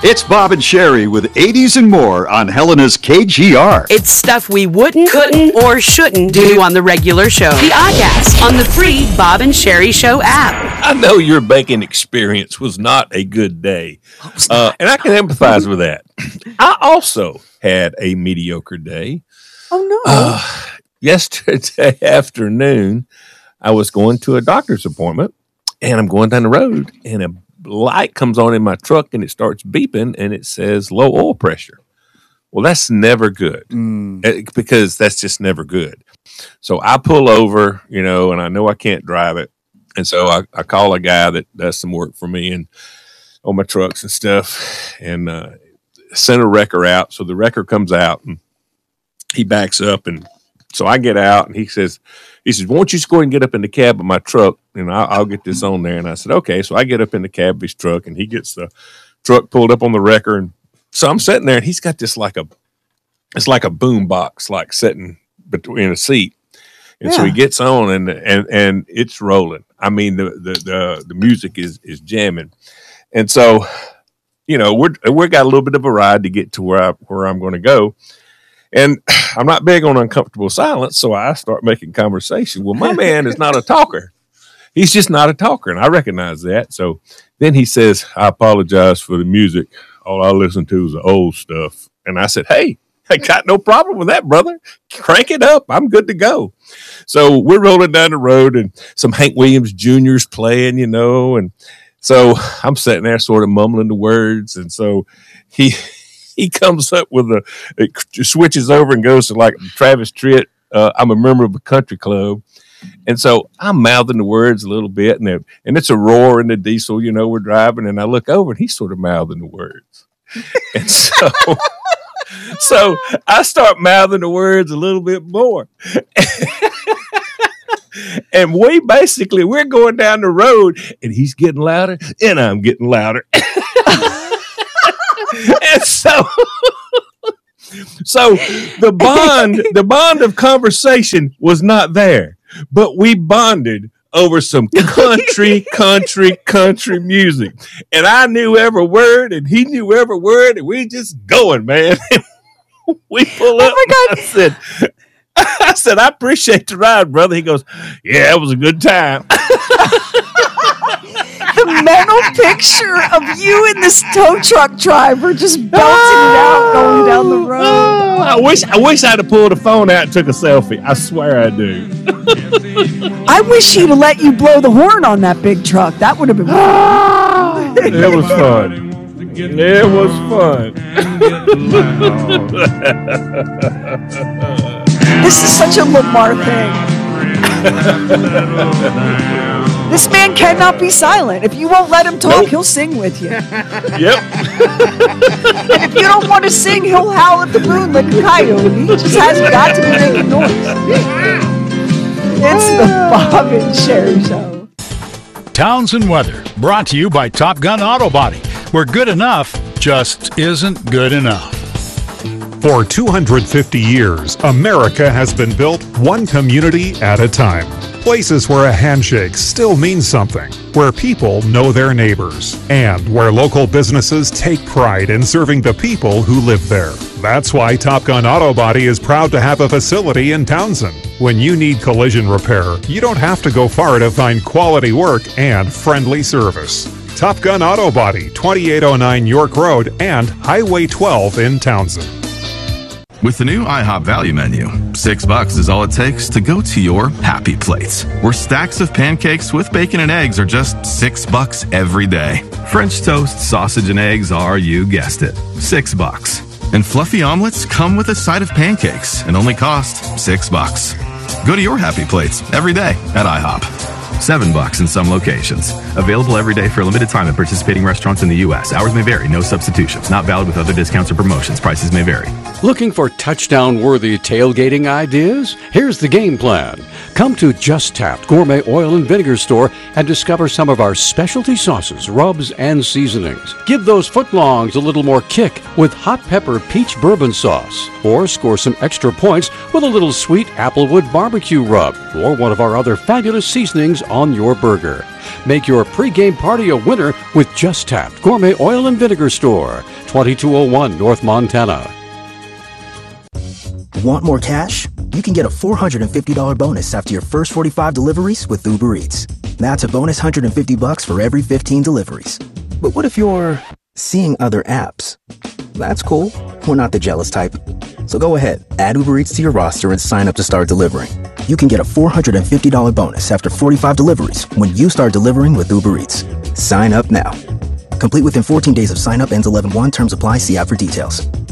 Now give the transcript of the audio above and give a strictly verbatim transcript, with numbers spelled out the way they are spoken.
It's Bob and Sherry with eighties and more on Helena's K G R. It's stuff we wouldn't, couldn't, or shouldn't do on the regular show. The Oddcast on the free Bob and Sherry Show app. I know your baking experience was not a good day, uh, and I can empathize with that. I also had a mediocre day. Oh, no. Uh, yesterday afternoon, I was going to a doctor's appointment, and I'm going down the road, and a light comes on in my truck and it starts beeping and it says low oil pressure. Well, that's never good mm. because that's just never good. So I pull over, you know, and I know I can't drive it. And so I, I call a guy that does some work for me and on my trucks and stuff and uh, send a wrecker out. So the wrecker comes out and he backs up. And so I get out and he says, he says, why don't you just go ahead and get up in the cab of my truck and I'll, I'll get this on there. And I said, okay. So I get up in the cab of his truck and he gets the truck pulled up on the wrecker. And so I'm sitting there and he's got this like a, it's like a boom box, like sitting between a seat. And yeah. so he gets on and, and, and it's rolling. I mean, the, the, the, the music is, is jamming. And so, you know, we're, we got a little bit of a ride to get to where I, where I'm going to go. And I'm not big on uncomfortable silence, so I start making conversation. Well, my man is not a talker. He's just not a talker, and I recognize that. So then he says, I apologize for the music. All I listen to is the old stuff. And I said, hey, I got no problem with that, brother. Crank it up. I'm good to go. So we're rolling down the road, and some Hank Williams Junior's playing, you know. And so I'm sitting there sort of mumbling the words. And so he... He comes up with a, it switches over and goes to like Travis Tritt. Uh, I'm a member of a country club. And so I'm mouthing the words a little bit and, it, and it's a roar in the diesel, you know, we're driving and I look over and he's sort of mouthing the words. And so, so I start mouthing the words a little bit more. And we basically, we're going down the road and he's getting louder and I'm getting louder. And so, so the bond, the bond of conversation was not there, but we bonded over some country, country, country music. And I knew every word and he knew every word and we just going, man. We pull up. Oh my God. I said, I said, I appreciate the ride, brother. He goes, yeah, it was a good time. The mental picture of you and this tow truck driver just belting it out going down the road. Oh, I wish I wish I'd have pulled a phone out and took a selfie. I swear I do. I wish he'd have let you blow the horn on that big truck. That would have been fun. It was fun. It was fun. This is such a Lamar thing. This man cannot be silent. If you won't let him talk, nope. He'll sing with you. Yep. And if you don't want to sing, he'll howl at the moon like a coyote. He just hasn't got to be making noise. It's the Bob and Sherry Show. Townsend Weather, brought to you by Top Gun Auto Body, where good enough just isn't good enough. For two hundred fifty years, America has been built one community at a time. Places where a handshake still means something, where people know their neighbors, and where local businesses take pride in serving the people who live there. That's why Top Gun Auto Body is proud to have a facility in Townsend. When you need collision repair, you don't have to go far to find quality work and friendly service. Top Gun Auto Body, twenty-eight oh nine York Road and Highway twelve in Townsend. With the new IHOP value menu, six bucks is all it takes to go to your happy plates, where stacks of pancakes with bacon and eggs are just six bucks every day. French toast, sausage, and eggs are, you guessed it, six bucks. And fluffy omelets come with a side of pancakes and only cost six bucks. Go to your happy plates every day at IHOP. Seven bucks in some locations. Available every day for a limited time at participating restaurants in the U S. Hours may vary. No substitutions. Not valid with other discounts or promotions. Prices may vary. Looking for touchdown-worthy tailgating ideas? Here's the game plan. Come to Just Tapped Gourmet Oil and Vinegar Store and discover some of our specialty sauces, rubs, and seasonings. Give those footlongs a little more kick with hot pepper peach bourbon sauce. Or score some extra points with a little sweet applewood barbecue rub. Or one of our other fabulous seasonings on your burger. Make your pregame party a winner with Just Tapped Gourmet Oil and Vinegar Store, twenty-two oh one North Montana. Want more cash? You can get a four hundred fifty dollars bonus after your first forty-five deliveries with Uber Eats. That's a bonus one hundred fifty bucks for every fifteen deliveries. But what if you're seeing other apps? That's cool. We're not the jealous type. So go ahead, add Uber Eats to your roster and sign up to start delivering. You can get a four hundred fifty dollars bonus after forty-five deliveries when you start delivering with Uber Eats. Sign up now. Complete within fourteen days of sign up, ends eleven one. Terms apply. See app for details.